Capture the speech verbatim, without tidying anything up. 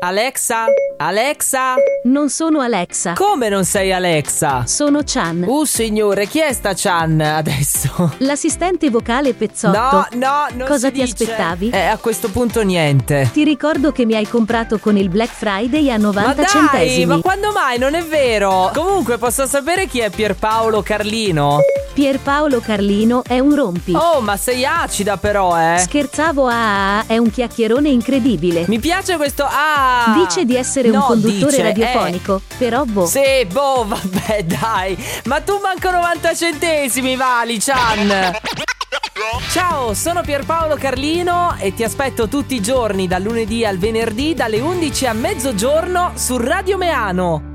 Alexa? Alexa? Non sono Alexa. Come non sei Alexa? Sono Chan. Uh signore, chi è sta Chan adesso? L'assistente vocale Pezzotto. No, no, non Cosa si ti dice. aspettavi? Eh, a questo punto niente. Ti ricordo che mi hai comprato con il Black Friday a Ma novanta dai, centesimi. ma quando mai? Non è vero. Comunque, posso sapere chi è Pierpaolo Carlino? Pierpaolo Carlino è un rompi. Oh, ma sei acida però, eh. Scherzavo, ah, ah, è un chiacchierone incredibile. Mi piace questo ah. Dice di essere No, un conduttore dice, radiofonico, però boh. Sì, boh, vabbè, dai. Ma tu manco novanta centesimi vali, Chan. Ciao, sono Pierpaolo Carlino e ti aspetto tutti i giorni dal lunedì al venerdì dalle undici a mezzogiorno su Radio Meano.